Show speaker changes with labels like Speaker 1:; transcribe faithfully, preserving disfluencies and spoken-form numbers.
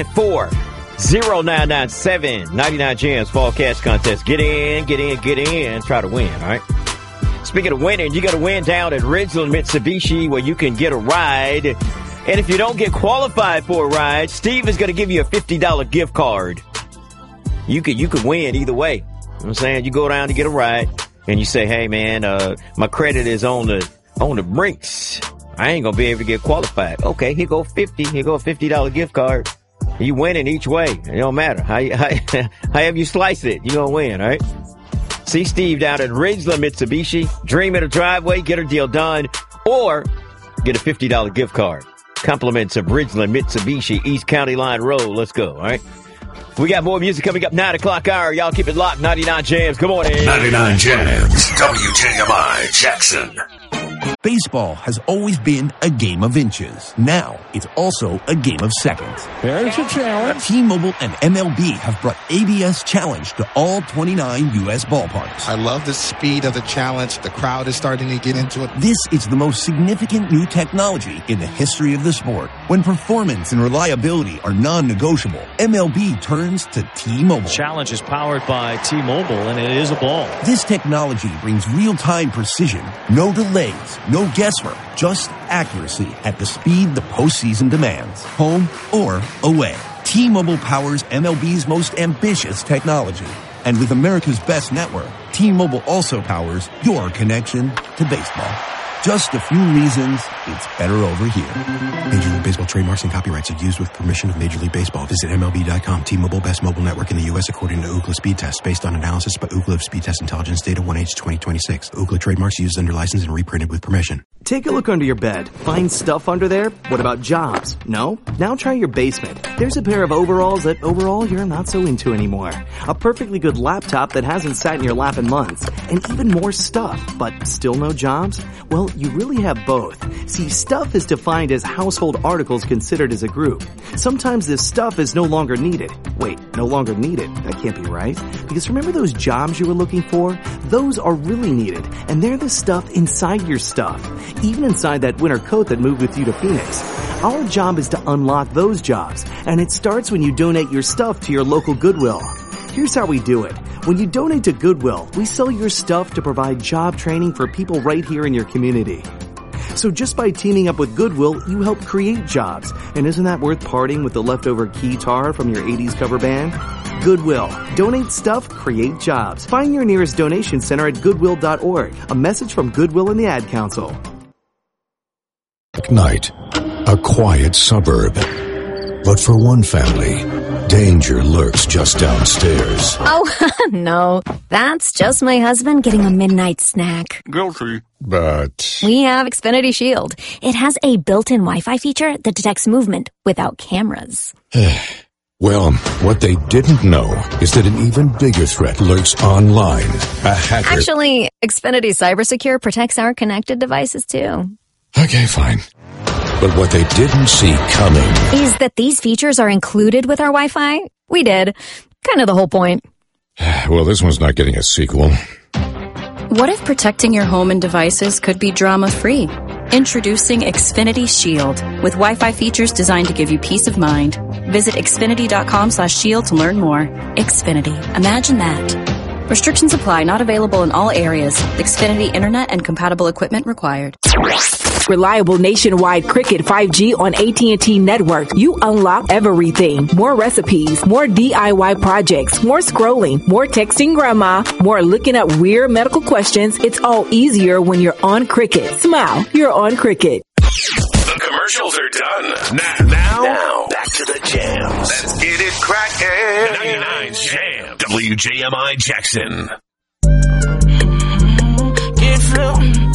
Speaker 1: four zero nine nine seven ninety-nine Jams Fall Cash Contest. Get in, get in, get in. Try to win, all right? Speaking of winning, you got to win down at Ridgeland Mitsubishi where you can get a ride. And if you don't get qualified for a ride, Steve is going to give you a fifty dollars gift card. You could you could win either way. You know what I'm saying? You go down to get a ride and you say, hey, man, uh, my credit is on the on the brinks. I ain't going to be able to get qualified. Okay, here go fifty. Here go a fifty dollars gift card. You winning each way. It don't matter. How, how, however you slice it, you're going to win, all right? See Steve down at Ridgeland Mitsubishi. Dream in a driveway. Get a deal done. Or get a fifty dollars gift card. Compliments of Ridgeland Mitsubishi, East County Line Road. Let's go, all right? We got more music coming up, nine o'clock hour. Y'all keep it locked. ninety-nine Jams. Good morning.
Speaker 2: ninety-nine Jams. W J M I Jackson.
Speaker 3: Baseball has always been a game of inches. Now, it's also a game of seconds.
Speaker 4: There's a challenge.
Speaker 3: T-Mobile and M L B have brought A B S Challenge to all twenty-nine U S ballparks.
Speaker 5: I love the speed of the challenge. The crowd is starting to get into it.
Speaker 3: This is the most significant new technology in the history of the sport. When performance and reliability are non-negotiable, M L B turns to T-Mobile.
Speaker 6: Challenge is powered by T-Mobile, and it is a ball.
Speaker 3: This technology brings real-time precision, no delays, no guesswork, just accuracy at the speed the postseason demands, home or away. T-Mobile powers M L B's most ambitious technology. And with America's best network, T-Mobile also powers your connection to baseball. Just a few reasons it's better over here.
Speaker 7: Major League Baseball trademarks and copyrights are used with permission of Major League Baseball. Visit M L B dot com. T-Mobile, best mobile network in the U S according to Ookla Speed Test, based on analysis by Ookla Speed Test Intelligence data one H twenty twenty-six. Ookla trademarks used under license and reprinted with permission.
Speaker 8: Take a look under your bed. Find stuff under there? What about jobs? No? Now try your basement. There's a pair of overalls that overall you're not so into anymore. A perfectly good laptop that hasn't sat in your lap in months. And even more stuff, but still no jobs? Well, you really have both. See, stuff is defined as household articles considered as a group. Sometimes this stuff is no longer needed. Wait, no longer needed? That can't be right. Because remember those jobs you were looking for? Those are really needed. And they're the stuff inside your stuff. Even inside that winter coat that moved with you to Phoenix. Our job is to unlock those jobs, and it starts when you donate your stuff to your local Goodwill. Here's how we do it. When you donate to Goodwill, we sell your stuff to provide job training for people right here in your community. So just by teaming up with Goodwill, you help create jobs. And isn't that worth parting with the leftover keytar from your eighties cover band? Goodwill. Donate stuff, create jobs. Find your nearest donation center at goodwill dot org. A message from Goodwill and the Ad Council.
Speaker 2: Night, a quiet suburb. But for one family, danger lurks just downstairs.
Speaker 9: Oh, no. That's just my husband getting a midnight snack.
Speaker 2: Guilty. But
Speaker 9: we have Xfinity Shield. It has a built-in Wi-Fi feature that detects movement without cameras.
Speaker 2: Well, what they didn't know is that an even bigger threat lurks online. A hacker...
Speaker 9: Actually, Xfinity CyberSecure protects our connected devices, too.
Speaker 2: Okay, fine. But what they didn't see coming
Speaker 9: is that these features are included with our Wi-Fi. We did. Kind of the whole point.
Speaker 2: Well, this one's not getting a sequel.
Speaker 10: What if protecting your home and devices could be drama-free? Introducing Xfinity Shield, with Wi-Fi features designed to give you peace of mind. Visit xfinity dot com slash shield to learn more. Xfinity. Imagine that. Restrictions apply. Not available in all areas. Xfinity Internet and compatible equipment required.
Speaker 11: Reliable nationwide Cricket five G on A T and T network. You unlock everything. More recipes, more D I Y projects, more scrolling, more texting grandma, more looking up weird medical questions. It's all easier when you're on Cricket. Smile, you're on Cricket.
Speaker 2: The commercials are done. Now, now, now back to the jams. Let's get it crackin'. ninety-nine Jams. W J M I Jackson.
Speaker 12: Get flipped.